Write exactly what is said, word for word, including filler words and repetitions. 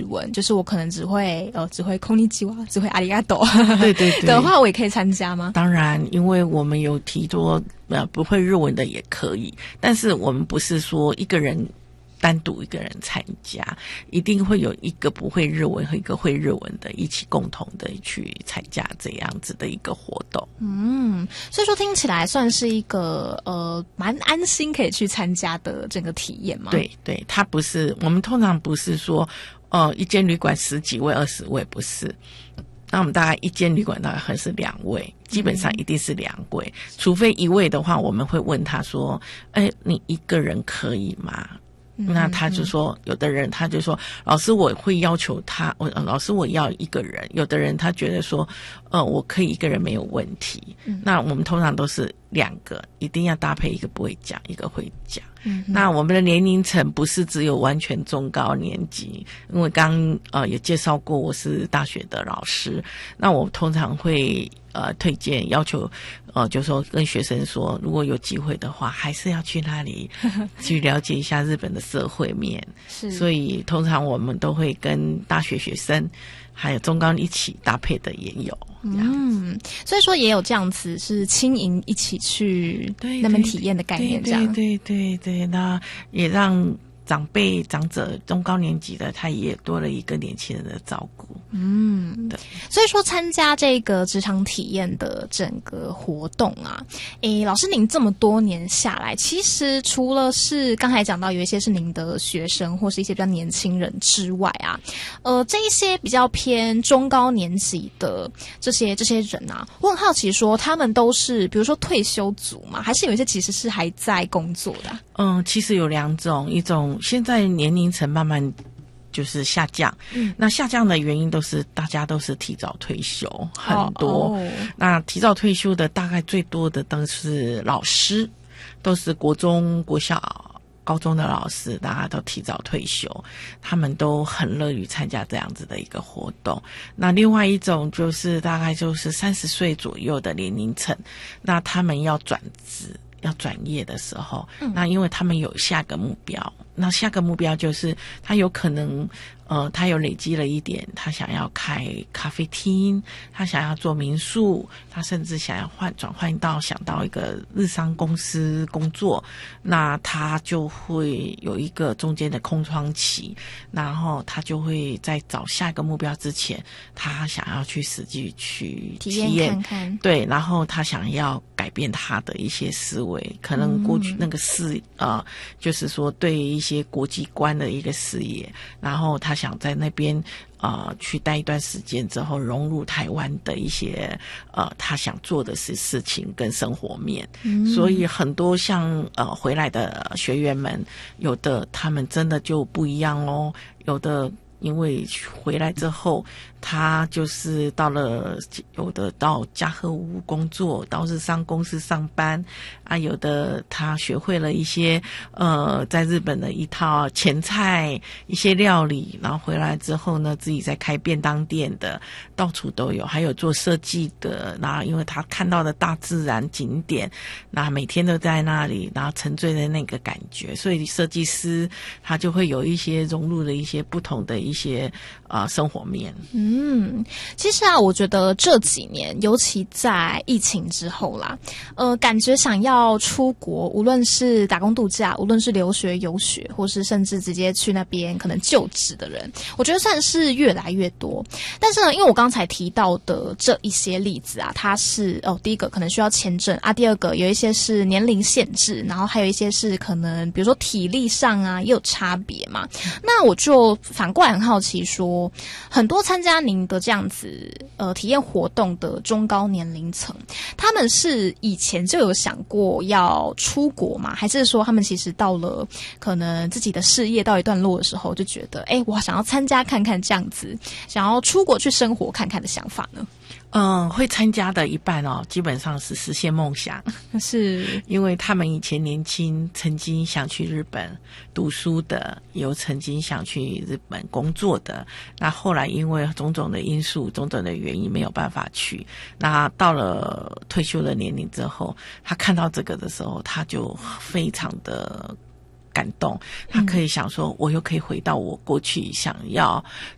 文，就是我可能只会呃只会こんにちは，只会阿里嘎多， 对对对的话，我也可以参加吗？ 当然，因为我们有提多呃不会日文的也可以，但是我们不是说一个人单独一个人参加，一定会有一个不会日文和一个会日文的一起共同的去参加这样子的一个活动。 嗯，所以说听起来算是一个呃蛮安心可以去参加的整个体验嘛。 对对，它不是我们通常不是说呃一间旅馆十几位二十位，不是。那我们大概一间旅馆大概会是两位，基本上一定是两位，嗯、除非一位的话，我们会问他说：“哎，你一个人可以吗？”那他就说，有的人他就说，老师我会要求他，我老师我要一个人。有的人他觉得说，呃，我可以一个人没有问题。嗯、那我们通常都是两个，一定要搭配一个不会讲，一个会讲。嗯、那我们的年龄层不是只有完全中高年级，因为刚呃也介绍过，我是大学的老师，那我通常会呃推荐要求。呃，就说跟学生说，如果有机会的话，还是要去那里去了解一下日本的社会面。是，所以通常我们都会跟大学学生还有中高一起搭配的也有。 嗯，所以说也有这样子是轻盈一起去那边体验的概念，这样。 对对对 对, 对，那也让长辈长者中高年级的他也多了一个年轻人的照顾。 嗯，对，所以说参加这个职场体验的整个活动啊，诶，老师您这么多年下来，其实除了是刚才讲到有一些是您的学生或是一些比较年轻人之外啊，呃，这一些比较偏中高年级的这些这些人啊，我很好奇说他们都是比如说退休族吗？还是有一些其实是还在工作的啊？ 嗯，其实有两种，一种现在年龄层慢慢就是下降，嗯，那下降的原因都是大家都是提早退休，很多。哦哦、那提早退休的大概最多的都是老师，都是国中、国小、高中的老师，大家都提早退休，他们都很乐于参加这样子的一个活动。那另外一种就是大概就是三十岁左右的年龄层，那他们要转职。要转业的时候，嗯、那因为他们有下个目标，那下个目标就是他有可能呃，他有累积了一点，他想要开咖啡厅，他想要做民宿，他甚至想要换转换到想到一个日商公司工作，那他就会有一个中间的空窗期，然后他就会在找下一个目标之前，他想要去实际去体验，体验看看，对，然后他想要改变他的一些思维，可能过去那个视、嗯、呃，就是说对一些国际观的一个视野，然后他想在那边呃去待一段时间之后，融入台湾的一些呃他想做的是事情跟生活面，嗯、所以很多像呃回来的学员们，有的他们真的就不一样哦，有的因为回来之后，他就是到了有的到家和屋工作，到日商公司上班啊，有的他学会了一些呃在日本的一套前菜一些料理，然后回来之后呢，自己在开便当店的，到处都有，还有做设计的，然后因为他看到的大自然景点，那每天都在那里，然后沉醉在那个感觉，所以设计师他就会有一些融入了一些不同的一些呃生活面。 嗯，其实啊，我觉得这几年，尤其在疫情之后啦，呃，感觉想要出国，无论是打工度假，无论是留学游学，或是甚至直接去那边可能就职的人，我觉得算是越来越多。但是呢，因为我刚才提到的这一些例子啊，它是哦，第一个可能需要签证啊，第二个有一些是年龄限制，然后还有一些是可能比如说体力上啊也有差别嘛。那我就反过来很好奇说，很多参加您的这样子呃体验活动的中高年龄层，他们是以前就有想过要出国吗？还是说他们其实到了可能自己的事业到一段落的时候，就觉得哎，我想要参加看看这样子，想要出国去生活看看的想法呢？ 嗯，会参加的一半哦，基本上是实现梦想， 是因为他们以前年轻，曾经想去日本读书的，有曾经想去日本工作的，那后来因为种种的因素、种种的原因没有办法去，那到了退休的年龄之后，他看到这个的时候，他就非常的感动，他可以想说，我又可以回到我过去想要